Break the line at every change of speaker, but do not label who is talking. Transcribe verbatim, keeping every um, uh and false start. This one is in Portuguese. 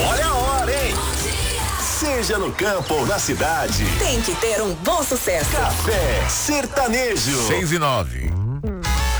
Olha a hora, hein? Seja no campo ou na cidade,
tem que ter um bom sucesso.
Café Sertanejo.
Seis e nove.